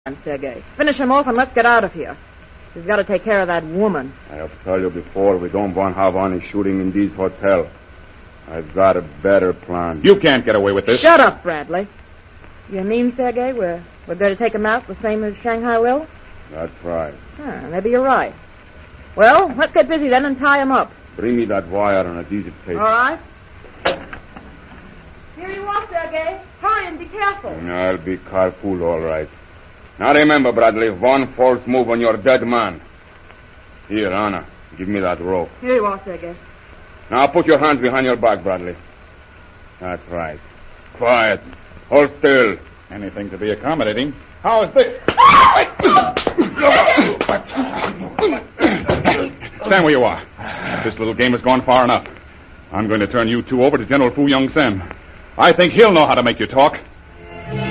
Sergei. Finish him off and let's get out of here. He's got to take care of that woman. I have told you before, we don't want to have any shooting in this hotel. I've got a better plan. You can't get away with this. Shut up, Bradley. You mean, Sergei, we're going to take him out the same as Shanghai will? That's right. Maybe you're right. Well, let's get busy then and tie him up. Bring me that wire and adhesive tape. All right. Here you are, Sergei. Hurry and be careful. I'll be careful, all right. Now remember, Bradley, one false move on your dead man. Here, Anna, give me that rope. Here you are, Sergei. Now put your hands behind your back, Bradley. That's right. Quiet. Hold still. Anything to be accommodating. How is this? Stand where you are. This little game has gone far enough. I'm going to turn you two over to General Fu Yong Sen. I think he'll know how to make you talk.